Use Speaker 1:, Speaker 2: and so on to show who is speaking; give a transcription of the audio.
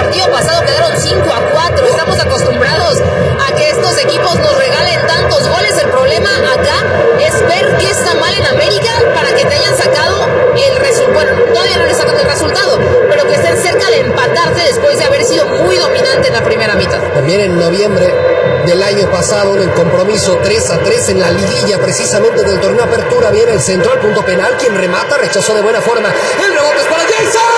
Speaker 1: partido pasado quedaron 5-4. Estamos acostumbrados a que estos equipos nos regalen tantos goles. El problema acá es ver qué está mal en América para que te hayan sacado el resultado. Bueno, todavía no le sacan el resultado, pero que estén cerca de empatarte después de haber sido muy dominante en la primera mitad.
Speaker 2: También en noviembre del año pasado, en el compromiso 3-3 en la liguilla precisamente del torneo Apertura, viene el centro al punto penal, quien remata, rechazó de buena forma, el rebote es para Jason.